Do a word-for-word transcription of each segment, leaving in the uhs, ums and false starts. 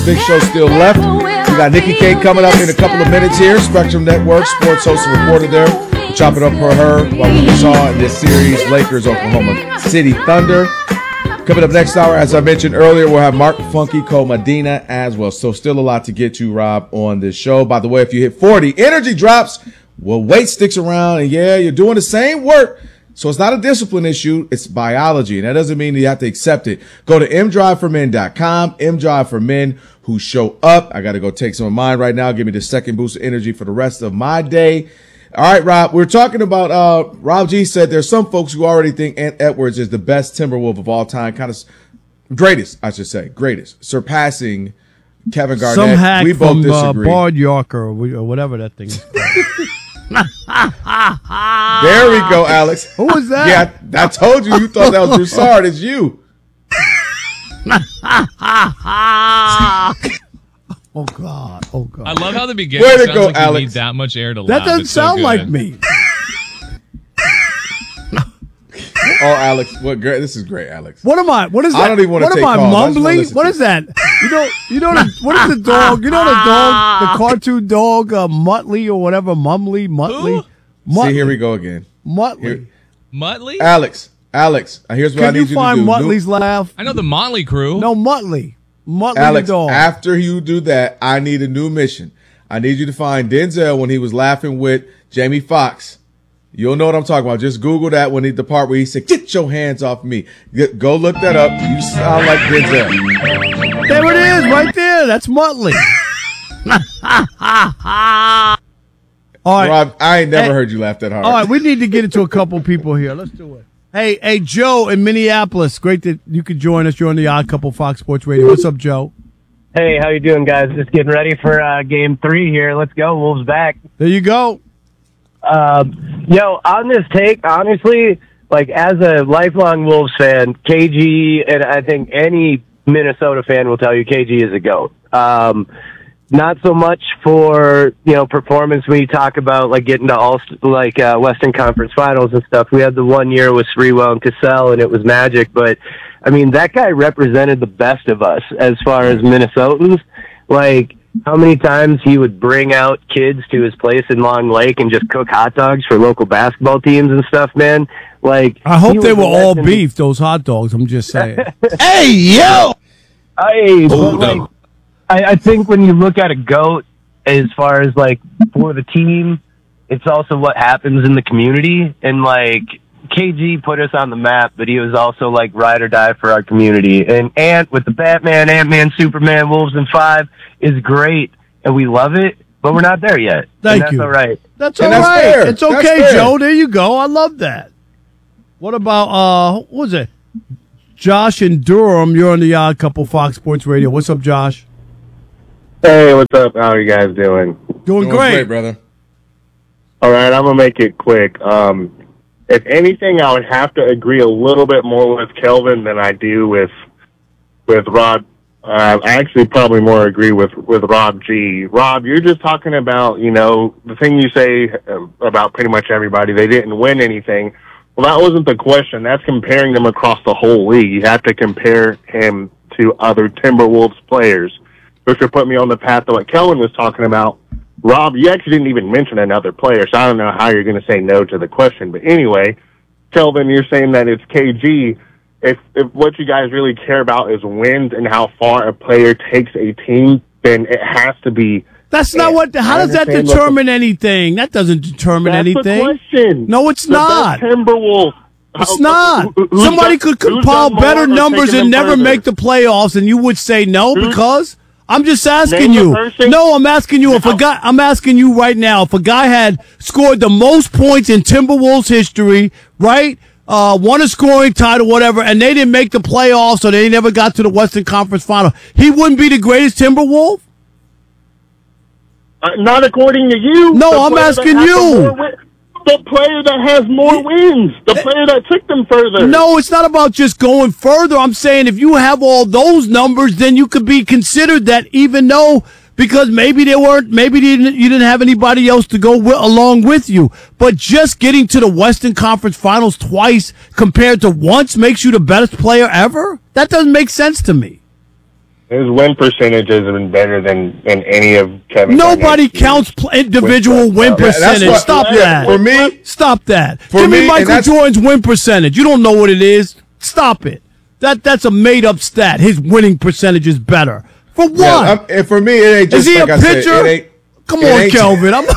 Big show still left. We got Nikki K coming up in a couple of minutes here. Spectrum Network, sports host and reporter there. We'll chop it up for her while we saw in this series, Lakers, Oklahoma City Thunder. Coming up next hour, as I mentioned earlier, we'll have Mark Funky Medina as well. So still a lot to get to, Rob, on this show. By the way, if you hit forty, energy drops. Well, weight sticks around, and yeah, you're doing the same work. So it's not a discipline issue. It's biology, and that doesn't mean you have to accept it. Go to m drive for men dot com, M Drive for Men who show up. I got to go take some of mine right now. Give me the second boost of energy for the rest of my day. All right, Rob, we're talking about, uh, Rob G said there's some folks who already think Ant Edwards is the best Timberwolf of all time, kind of greatest, I should say, greatest, surpassing Kevin Garnett. Some hack we both from disagree. Uh, Bard Yorker or, or whatever that thing is. There we go, Alex. Who was that? Yeah, I told you you thought that was Broussard. It's you. Oh, God. Oh, God. I love how the beginning Way to sounds go, like Alex. you need that much air to That laugh. doesn't It's so sound good. like me. Oh, Alex, what great! This is great, Alex. What am I? What is that? I don't even want to What take am I, calls. I just wanna mumbling? listen What to is that? You know, you know, the, what is the dog? You know the dog, the cartoon dog, uh, Muttley or whatever, Mumley, Muttley. Muttley. See, here we go again. Muttley. Here- Muttley? Alex, Alex, uh, here's what I Can need you you to find do. Muttley's laugh? I know the Motley Crew. No, Muttley. Muttley Alex, the dog. after you do that, I need a new mission. I need you to find Denzel when he was laughing with Jamie Foxx. You'll know what I'm talking about. Just Google that when he, the part where he said, "Get your hands off me." Get, go look that up. You sound like Denzel. There it is, right there. That's Muttley. All right. Rob, I ain't never Hey. heard you laugh that hard. All right, we need to get into a couple people here. Let's do it. Hey, hey, Joe in Minneapolis. Great that you could join us. You're on the Odd Couple Fox Sports Radio. What's up, Joe? Hey, how you doing, guys? Just getting ready for uh, game three here. Let's go. Wolves back. There you go. Um, yo, on this take, honestly, like as a lifelong Wolves fan, K G, and I think any Minnesota fan will tell you K G is a GOAT. Um, not so much for, you know, performance when you talk about like getting to all like uh, Western Conference Finals and stuff. We had the one year with Sprewell and Cassell, and it was magic. But I mean, that guy represented the best of us as far as Minnesotans. Like, how many times he would bring out kids to his place in Long Lake and just cook hot dogs for local basketball teams and stuff, man. Like, I hope he they was were a all legend. beef, those hot dogs. I'm just saying. Hey, yo! I, but, Hold like, up. I, I think when you look at a GOAT as far as like for the team, it's also what happens in the community. And like K G put us on the map, but he was also like ride or die for our community. And Ant with the Batman, Ant-Man, Superman, Wolves in Five is great, and we love it. But we're not there yet. Thank and that's you. all right. That's all And that's right. fair. It's That's okay, fair. Joe. There you go. I love that. What about, uh, what was it? Josh in Durham. You're on the Odd Couple Fox Sports Radio. What's up, Josh? Hey, what's up? How are you guys doing? Doing Doing great. great, brother. All right, I'm gonna make it quick. Um, if anything, I would have to agree a little bit more with Kelvin than I do with with Rob. Uh, I actually probably more agree with with Rob G. Rob, you're just talking about, you know, the thing you say uh, about pretty much everybody. They didn't win anything. Well, that wasn't the question. That's comparing them across the whole league. You have to compare him to other Timberwolves players, which would put me on the path of what Kelvin was talking about. Rob, you actually didn't even mention another player, so I don't know how you're going to say no to the question. But anyway, Kelvin, you're saying that it's K G. If, if what you guys really care about is wins and how far a player takes a team, then it has to be. That's not what. How I does that understand what determine anything? That doesn't determine That's anything. the question. No, it's The not. best Timberwolves. It's How- not. who- who's Somebody done- could who's compile done more better or numbers taken and them never further? make the playoffs, and you would say no Who's- because I'm just asking Name the you. person. No, I'm asking you if a No. guy. I'm asking you right now if a guy had scored the most points in Timberwolves history, right? Uh, won a scoring title, whatever, and they didn't make the playoffs, so they never got to the Western Conference Final. He wouldn't be the greatest Timberwolf. Uh, not according to you. No, The I'm player that asking has you. the more win- The player that has more wins. The player that took them further. No, it's not about just going further. I'm saying if you have all those numbers, then you could be considered that, even though because maybe they weren't, maybe you didn't, you didn't have anybody else to go wi- along with you. But just getting to the Western Conference Finals twice compared to once makes you the best player ever? That doesn't make sense to me. His win percentages have been better than, than any of Kevin. Nobody Garnett's counts pl- individual win Yeah, percentage. what- Stop yeah, that. for me- Stop that. for Give me, me, and Michael that's- Jordan's win percentage. You don't know what it is. Stop it. That That's a made-up stat. His winning percentage is better. For what? Yeah, um, and for me, it ain't just is he like a I said, pitcher? it ain't, Come it on, ain't- Kelvin. I'm,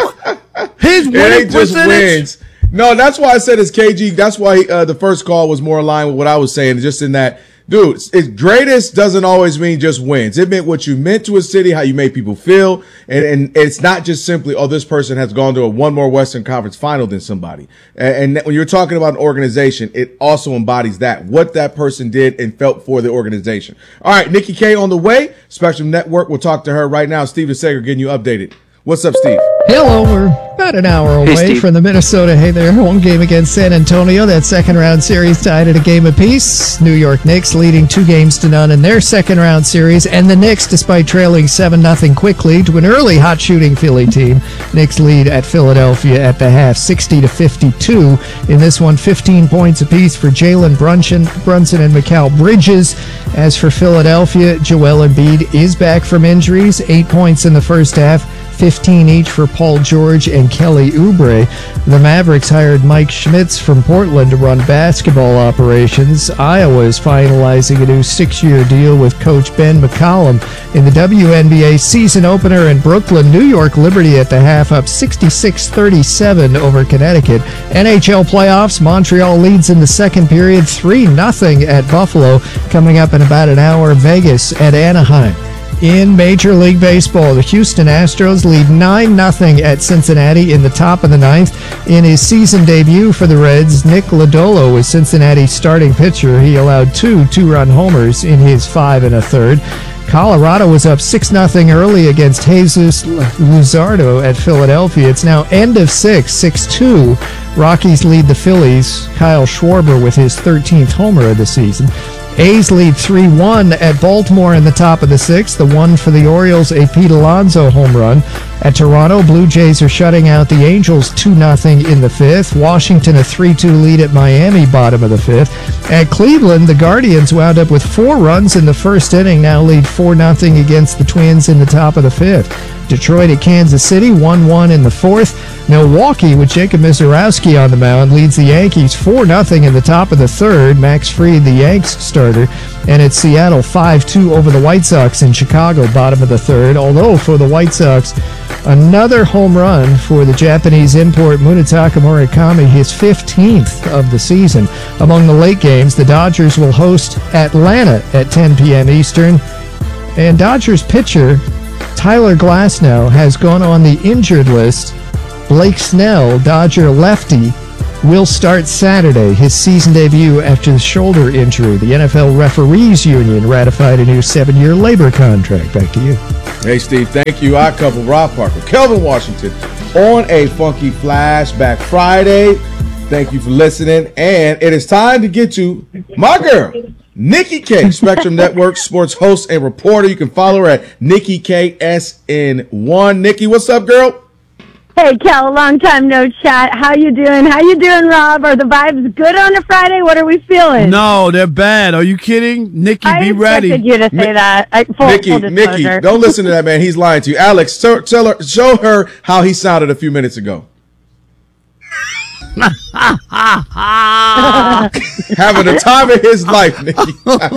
his It winning ain't just percentage. wins. No, that's why I said it's K G. That's why uh, the first call was more aligned with what I was saying, just in that, dude, it's, greatest doesn't always mean just wins. It meant what you meant to a city, how you made people feel, and, and it's not just simply, oh, this person has gone to a one more Western Conference final than somebody. And, and when you're talking about an organization, it also embodies that, what that person did and felt for the organization. All right, Nikki K on the way. Spectrum Network, we'll talk to her right now. Steve DeSager getting you updated. What's up, Steve? Hello, we're about an hour Hey, away Steve. from the Minnesota Hey There home game against San Antonio. That second round series tied at a game apiece. New York Knicks leading two games to none in their second round series. And the Knicks, despite trailing seven nothing quickly to an early hot shooting Philly team, Knicks lead at Philadelphia at the half sixty to fifty-two. In this one, fifteen points apiece for Jalen Brunson, Brunson and Mikal Bridges. As for Philadelphia, Joel Embiid is back from injuries. Eight points in the first half. fifteen each for Paul George and Kelly Oubre. The Mavericks hired Mike Schmitz from Portland to run basketball operations. Iowa is finalizing a new six-year deal with coach Ben McCollum. In the W N B A season opener in Brooklyn, New York Liberty at the half up sixty-six thirty-seven over Connecticut. N H L playoffs, Montreal leads in the second period three nothing at Buffalo. Coming up in about an hour, Vegas at Anaheim. In Major League Baseball, the Houston Astros lead nine nothing at Cincinnati in the top of the ninth. In his season debut for the Reds, Nick Lodolo was Cincinnati's starting pitcher. He allowed two two-run homers in his five and a third. Colorado was up six nothing early against Jesus Luzardo at Philadelphia. It's now end of six, six two. Rockies lead the Phillies. Kyle Schwarber with his thirteenth homer of the season. A's lead three one at Baltimore in the top of the sixth. The one for the Orioles, a Pete Alonso home run. At Toronto, Blue Jays are shutting out the Angels two nothing in the fifth. Washington a three two lead at Miami, bottom of the fifth. At Cleveland, the Guardians wound up with four runs in the first inning, now lead four nothing against the Twins in the top of the fifth. Detroit at Kansas City, one one in the fourth. Milwaukee, with Jacob Mizorowski on the mound, leads the Yankees four nothing in the top of the third. Max Fried, the Yanks starter. And it's Seattle five two over the White Sox in Chicago, bottom of the third. Although for the White Sox, another home run for the Japanese import Munetaka Murakami, his fifteenth of the season. Among the late games, the Dodgers will host Atlanta at ten p.m. Eastern. And Dodgers pitcher Tyler Glasnow has gone on the injured list. Blake Snell, Dodger lefty, will start Saturday, his season debut after the shoulder injury. The N F L Referees Union ratified a new seven-year labor contract. Back to you. Hey, Steve, thank you. Odd couple, Rob Parker, Kelvin Washington on a Funky Flashback Friday. Thank you for listening. And it is time to get to my girl, Nikki K, Spectrum Network sports host and reporter. You can follow her at Nikki K S N one. Nikki, what's up, girl? Hey, Cal, long time no chat. How you doing? How you doing, Rob? Are the vibes good on a Friday? What are we feeling? No, they're bad. Are you kidding? Nikki, I be ready. expected you to say Mi- that. I, full, Nikki, full Nikki, disclosure. don't listen to that man. He's lying to you. Alex, so, tell her, show her how he sounded a few minutes ago. Having the time of his life, Nikki.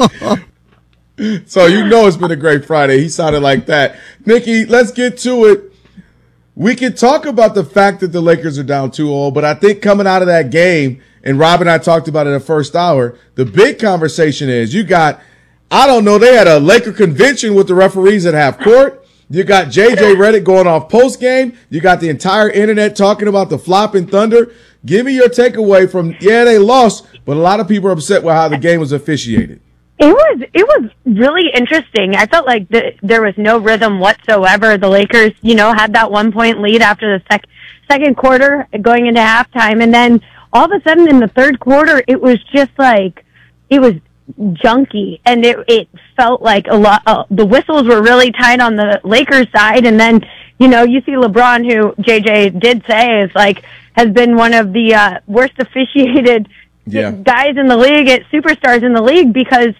So you know it's been a great Friday. He sounded like that. Nikki, let's get to it. We can talk about the fact that the Lakers are down two oh, but I think coming out of that game, and Rob and I talked about it in the first hour, the big conversation is you got, I don't know, they had a Laker convention with the referees at half court. You got J J Redick going off post game. You got the entire internet talking about the flopping Thunder. Give me your takeaway from, yeah, they lost, but a lot of people are upset with how the game was officiated. It was it was really interesting. I felt like the, there was no rhythm whatsoever. The Lakers, you know, had that one point lead after the sec, second quarter going into halftime, and then all of a sudden in the third quarter, it was just like it was junky, and it it felt like a lot. Uh, the whistles were really tight on the Lakers side, and then you know you see LeBron, who J J did say is like has been one of the uh, worst officiated. Yeah. Guys in the league, at superstars in the league, because he,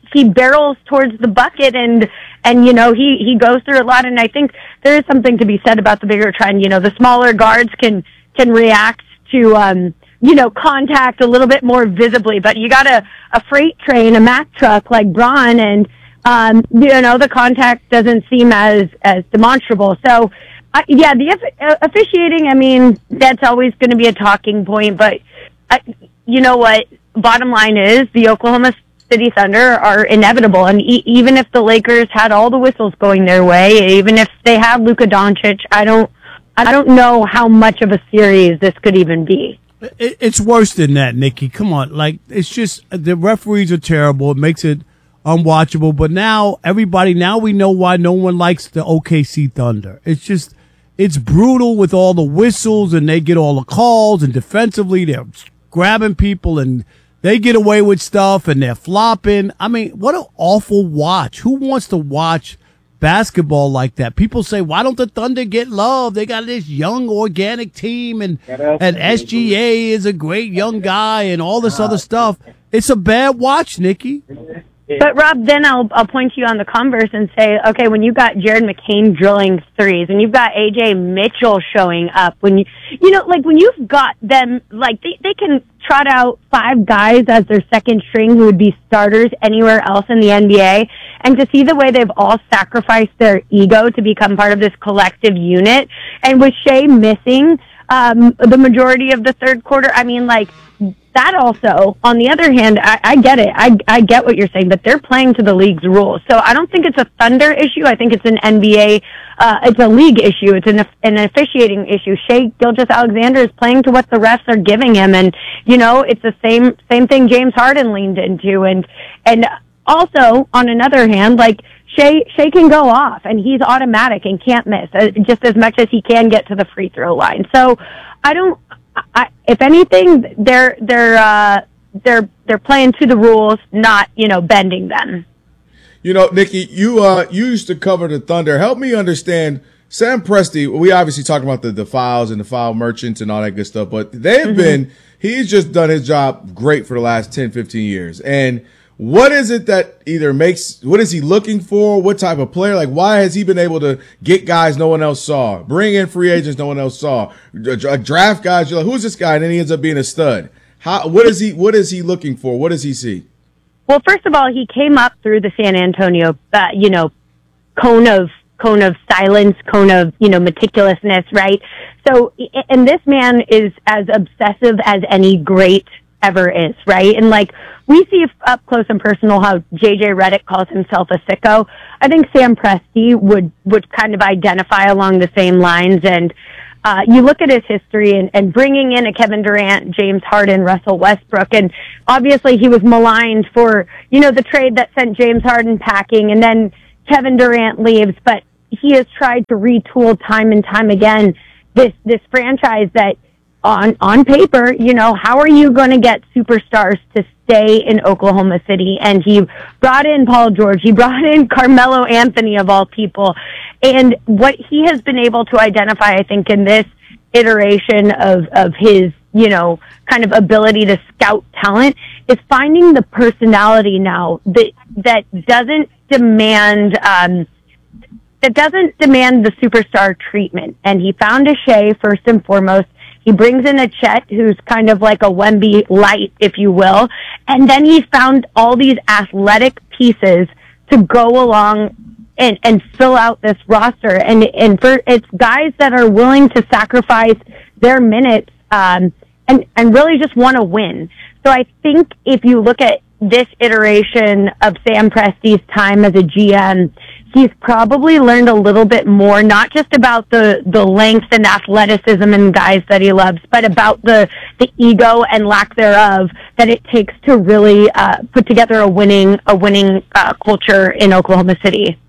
he barrels towards the bucket and, and, you know, he, he goes through a lot. And I think there is something to be said about the bigger trend. You know, the smaller guards can, can react to, um, you know, contact a little bit more visibly, but you got a, a freight train, a Mack truck like Braun, and, um, you know, the contact doesn't seem as, as demonstrable. So, uh, yeah, the uh, officiating, I mean, that's always going to be a talking point, but, uh, you know what? Bottom line is the Oklahoma City Thunder are inevitable. And e- even if the Lakers had all the whistles going their way, even if they had Luka Doncic, I don't, I don't know how much of a series this could even be. It, it's worse than that, Nikki. Come on. Like, it's just, the referees are terrible. It makes it unwatchable. But now, everybody, now we know why no one likes the O K C Thunder. It's just, it's brutal with all the whistles, and they get all the calls, and defensively, they're grabbing people, and they get away with stuff, and they're flopping. I mean, what an awful watch. Who wants to watch basketball like that? People say, why don't the Thunder get love? They got this young, organic team, and and S G A is a great young guy, and all this other stuff. It's a bad watch, Nikki. But Rob, then I'll I'll point you on the converse and say, okay, when you got Jared McCain drilling threes, and you've got A J Mitchell showing up, when you you know, like when you've got them, like they they can trot out five guys as their second string who would be starters anywhere else in the N B A, and to see the way they've all sacrificed their ego to become part of this collective unit, and with Shea missing um, the majority of the third quarter, I mean, like. That also, on the other hand, I, I get it. I, I get what you're saying, but they're playing to the league's rules. So I don't think it's a Thunder issue. I think it's an N B A, uh, it's a league issue. It's an, an officiating issue. Shea Gilgeous-Alexander is playing to what the refs are giving him. And, you know, it's the same, same thing James Harden leaned into. And, and also, on another hand, like, Shea, Shea can go off, and he's automatic and can't miss, uh, just as much as he can get to the free throw line. So I don't, I, if anything, they're they're uh, they're they're playing to the rules, not you know bending them. You know, Nikki, you uh you used to cover the Thunder. Help me understand. Sam Presti, we obviously talk about the, the files and the file merchants and all that good stuff, but they've mm-hmm. been he's just done his job great for the last ten, fifteen years. And what is it that either makes, what is he looking for? What type of player? Like, why has he been able to get guys no one else saw, bring in free agents no one else saw, draft guys? You're like, who's this guy? And then he ends up being a stud. How, what is he, what is he looking for? What does he see? Well, first of all, he came up through the San Antonio, uh, you know, cone of, cone of silence, cone of, you know, meticulousness, right? So, and this man is as obsessive as any great ever is, right? And like, we see up close and personal how J J Redick calls himself a sicko. I think Sam Presti would, would kind of identify along the same lines. And, uh, you look at his history and, and bringing in a Kevin Durant, James Harden, Russell Westbrook, and obviously he was maligned for, you know, the trade that sent James Harden packing, and then Kevin Durant leaves, but he has tried to retool time and time again this, this franchise that, on on paper, you know, how are you going to get superstars to stay in Oklahoma City? And he brought in Paul George. He brought in Carmelo Anthony, of all people. And what he has been able to identify, I think, in this iteration of, of his, you know, kind of ability to scout talent is finding the personality now that, that doesn't demand, um, that doesn't demand the superstar treatment. And he found a Shea first and foremost. He brings in a Chet who's kind of like a Wemby light, if you will. And then he found all these athletic pieces to go along and, and fill out this roster. And, and for, it's guys that are willing to sacrifice their minutes, um, and, and really just want to win. So I think if you look at this iteration of Sam Presti's time as a G M, he's probably learned a little bit more, not just about the, the length and athleticism and guys that he loves, but about the, the ego and lack thereof that it takes to really uh, put together a winning a winning uh, culture in Oklahoma City.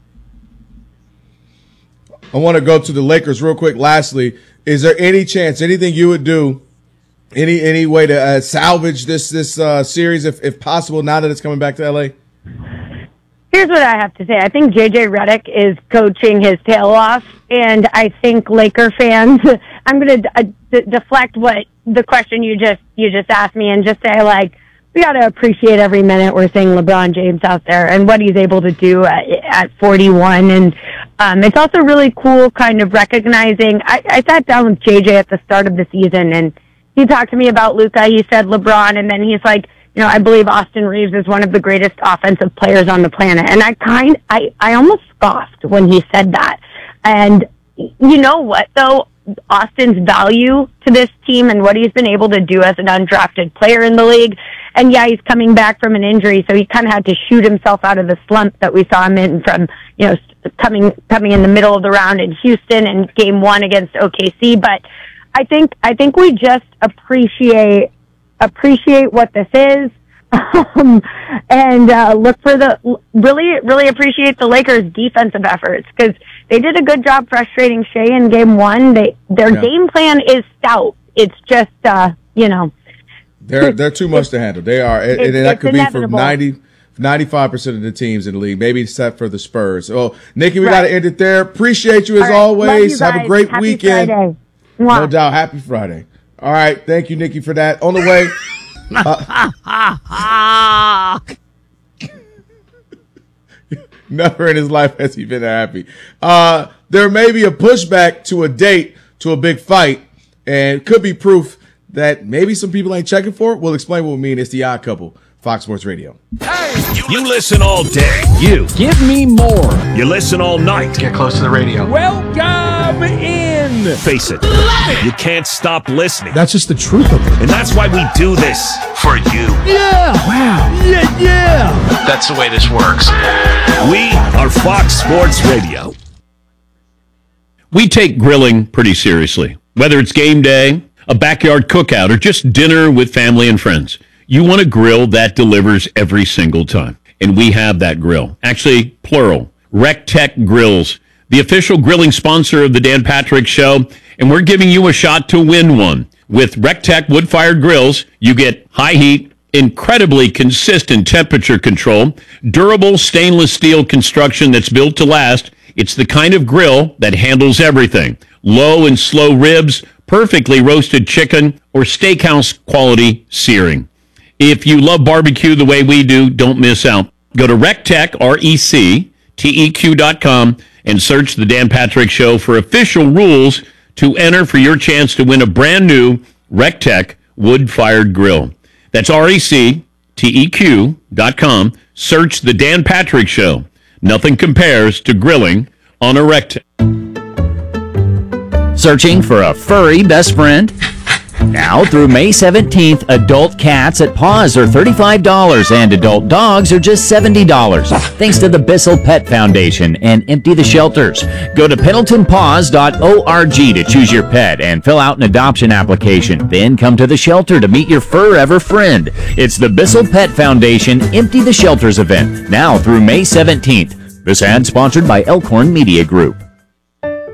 I want to go to the Lakers real quick. Lastly, is there any chance, anything you would do, any any way to uh, salvage this this uh, series, if if possible, now that it's coming back to L A? Here's what I have to say. I think J J Redick is coaching his tail off, and I think Laker fans, I'm going to d- d- deflect what the question you just you just asked me and just say, like, we got to appreciate every minute we're seeing LeBron James out there and what he's able to do at, at forty-one. And um, it's also really cool kind of recognizing. I, I sat down with J J at the start of the season, and he talked to me about Luka. He said LeBron, and then he's like, you know, I believe Austin Reeves is one of the greatest offensive players on the planet. And I kind, I, I almost scoffed when he said that. And you know what, though? Austin's value to this team and what he's been able to do as an undrafted player in the league. And yeah, he's coming back from an injury, so he kind of had to shoot himself out of the slump that we saw him in from, you know, coming coming in the middle of the round in Houston and game one against O K C. But I think I think we just appreciate appreciate what this is. Um, and uh, look for the really, really appreciate the Lakers' defensive efforts because they did a good job frustrating Shea in game one. They their yeah. game plan is stout. It's just uh, you know they're they're too much to handle. They are, and, and that could inevitable. be for ninety. ninety-five percent of the teams in the league, maybe except for the Spurs. Oh, Nikki, we right. got to end it there. Appreciate you as right. always. You Have a great Happy weekend. Friday. No doubt. Happy Friday. All right. Thank you, Nikki, for that. On the way. Uh, never in his life has he been happy. Uh, there may be a pushback to a date to a big fight, and could be proof that maybe some people ain't checking for it. We'll explain what we mean. It's the Odd Couple, Fox Sports Radio. You listen all day. You. Give me more. You listen all night. Get close to the radio. Welcome in. Face it. You can't stop listening. That's just the truth of it. And that's why we do this. For you. Yeah. Wow. Yeah, yeah. That's the way this works. We are Fox Sports Radio. We take grilling pretty seriously. Whether it's game day, a backyard cookout, or just dinner with family and friends. You want a grill that delivers every single time. And we have that grill. Actually, plural. RecTech Grills, the official grilling sponsor of the Dan Patrick Show. And we're giving you a shot to win one. With RecTech wood-fired grills, you get high heat, incredibly consistent temperature control, durable stainless steel construction that's built to last. It's the kind of grill that handles everything. Low and slow ribs, perfectly roasted chicken, or steakhouse quality searing. If you love barbecue the way we do, don't miss out. Go to RecTech, R E C T E Q dot com, and search The Dan Patrick Show for official rules to enter for your chance to win a brand new RecTech wood-fired grill. That's R E C T E Q dot com. Search The Dan Patrick Show. Nothing compares to grilling on a RecTech. Searching for a furry best friend? Now through May seventeenth, adult cats at Paws are thirty-five dollars and adult dogs are just seventy dollars. Thanks to the Bissell Pet Foundation and Empty the Shelters. Go to pendleton paws dot org to choose your pet and fill out an adoption application. Then come to the shelter to meet your forever friend. It's the Bissell Pet Foundation Empty the Shelters event, now through May seventeenth. This ad sponsored by Elkhorn Media Group.